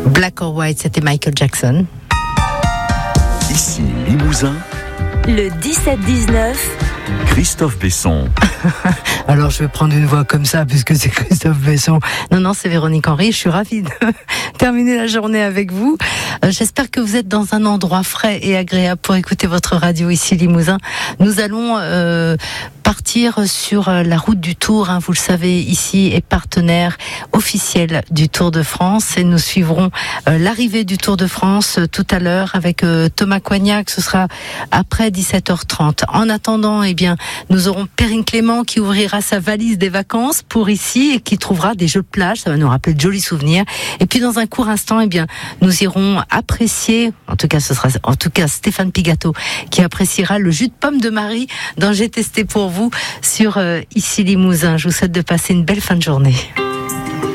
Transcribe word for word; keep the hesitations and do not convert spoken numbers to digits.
Black or White, c'était Michael Jackson. Ici Limousin. Le dix-sept dix-neuf. Christophe Besson. Alors je vais prendre une voix comme ça puisque c'est Christophe Besson. Non, non, c'est Véronique Henry. Je suis ravie de terminer la journée avec vous. Euh, j'espère que vous êtes dans un endroit frais et agréable pour écouter votre radio ici Limousin. Nous allons euh, partir sur la route du Tour. Hein, vous le savez, ici est partenaire officiel du Tour de France et nous suivrons euh, l'arrivée du Tour de France euh, tout à l'heure avec euh, Thomas Coignac. Ce sera après dix-sept heures trente. En attendant, eh bien, nous aurons Perrine Clément qui ouvrira sa valise des vacances pour ici et qui trouvera des jeux de plage. Ça va nous rappeler de jolis souvenirs. Et puis, dans un court instant, eh bien, nous irons apprécier, en tout cas, ce sera, en tout cas, Stéphane Pigato qui appréciera le jus de pomme de Marie dont j'ai testé pour vous sur euh, ici Limousin. Je vous souhaite de passer une belle fin de journée.